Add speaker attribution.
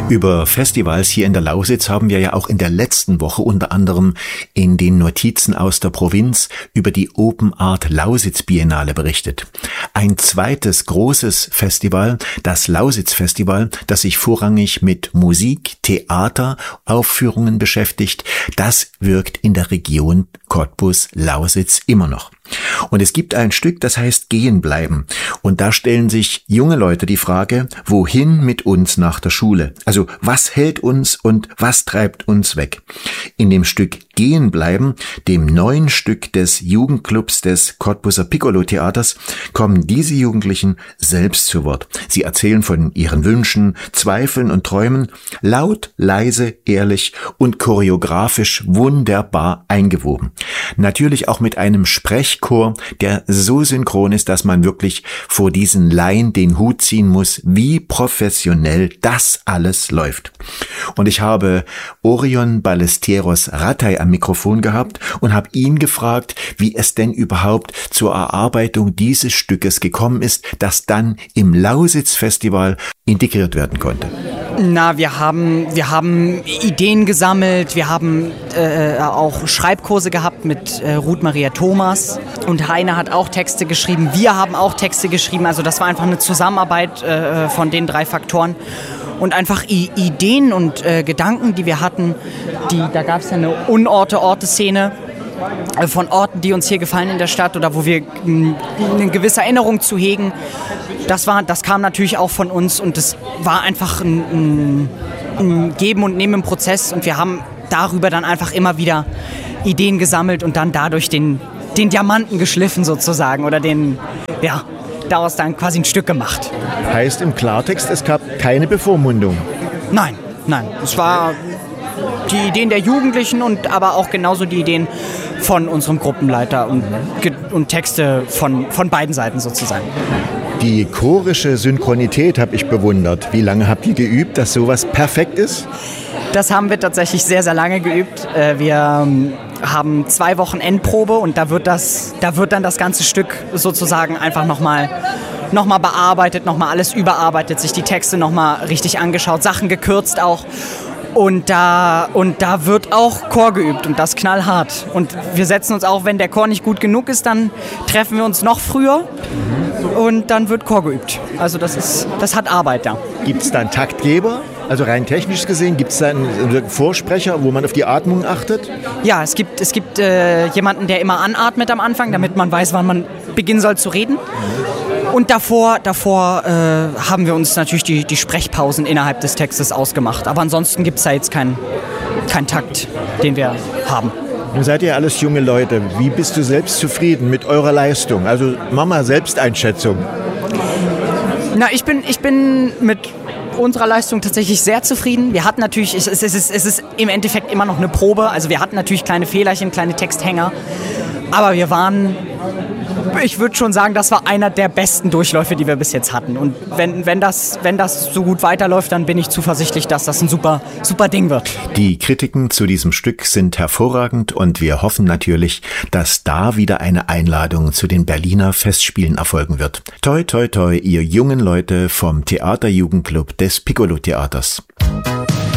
Speaker 1: Über Festivals hier in der Lausitz haben wir ja auch in der letzten Woche unter anderem in den Notizen aus der Provinz über die Open Art Lausitz Biennale berichtet. Ein zweites großes Festival, das Lausitz Festival, das sich vorrangig mit Musik, Theater, Aufführungen beschäftigt, das wirkt in der Region Cottbus-Lausitz immer noch. Und es gibt ein Stück, das heißt Gehen bleiben. Und da stellen sich junge Leute die Frage, wohin mit uns nach der Schule? Also was hält uns und was treibt uns weg? In dem Stück Gehen bleiben, dem neuen Stück des Jugendclubs des Cottbuser Piccolo-Theaters, kommen diese Jugendlichen selbst zu Wort. Sie erzählen von ihren Wünschen, Zweifeln und Träumen, laut, leise, ehrlich und choreografisch wunderbar eingewoben. Natürlich auch mit einem Sprechchor, der so synchron ist, dass man wirklich vor diesen Laien den Hut ziehen muss, wie professionell das alles läuft. Und ich habe Orion Ballesteros Rattay am Mikrofon gehabt und habe ihn gefragt, wie es denn überhaupt zur Erarbeitung dieses Stückes gekommen ist, das dann im Lausitz-Festival integriert werden konnte.
Speaker 2: Na, wir haben Ideen gesammelt, wir haben auch Schreibkurse gehabt mit Ruth Maria Thomas und Heine hat auch Texte geschrieben, wir haben auch Texte geschrieben, also das war einfach eine Zusammenarbeit von den 3 Faktoren. Und einfach Ideen und Gedanken, die wir hatten, da gab es ja eine Unorte-Orte-Szene von Orten, die uns hier gefallen in der Stadt oder wo wir eine gewisse Erinnerung zu hegen. Das kam natürlich auch von uns und das war einfach ein Geben und Nehmen im Prozess und wir haben darüber dann einfach immer wieder Ideen gesammelt und dann dadurch den Diamanten geschliffen sozusagen oder daraus dann quasi ein Stück gemacht.
Speaker 1: Heißt im Klartext, es gab keine Bevormundung?
Speaker 2: Nein. Es war die Ideen der Jugendlichen und aber auch genauso die Ideen von unserem Gruppenleiter und Texte von beiden Seiten sozusagen.
Speaker 1: Die chorische Synchronität habe ich bewundert. Wie lange habt ihr geübt, dass sowas perfekt ist?
Speaker 2: Das haben wir tatsächlich sehr, sehr lange geübt. Wir haben 2 Wochen Endprobe und da wird dann das ganze Stück sozusagen einfach nochmal bearbeitet, nochmal alles überarbeitet, sich die Texte nochmal richtig angeschaut, Sachen gekürzt auch. Und da wird auch Chor geübt und das knallhart. Und wir setzen uns auch, wenn der Chor nicht gut genug ist, dann treffen wir uns noch früher und dann wird Chor geübt. Also das hat Arbeit, ja.
Speaker 1: Gibt es da einen Taktgeber? Also rein technisch gesehen, gibt es da einen Vorsprecher, wo man auf die Atmung achtet?
Speaker 2: Ja, es gibt jemanden, der immer anatmet am Anfang, damit man weiß, wann man beginnen soll zu reden. Und davor haben wir uns natürlich die Sprechpausen innerhalb des Textes ausgemacht. Aber ansonsten gibt es da jetzt keinen Takt, den wir haben.
Speaker 1: Nun seid ihr alles junge Leute. Wie bist du selbst zufrieden mit eurer Leistung? Also mach mal Selbsteinschätzung.
Speaker 2: Na, ich bin mit unserer Leistung tatsächlich sehr zufrieden. Wir hatten natürlich, es ist im Endeffekt immer noch eine Probe. Also wir hatten natürlich kleine Fehlerchen, kleine Texthänger. Aber ich würde schon sagen, das war einer der besten Durchläufe, die wir bis jetzt hatten. Und wenn das so gut weiterläuft, dann bin ich zuversichtlich, dass das ein super Ding wird. Die Kritiken zu diesem Stück sind hervorragend und wir hoffen natürlich, dass da wieder eine Einladung zu den Berliner Festspielen erfolgen wird. Toi, toi, toi, ihr jungen Leute vom Theaterjugendclub des Piccolo-Theaters.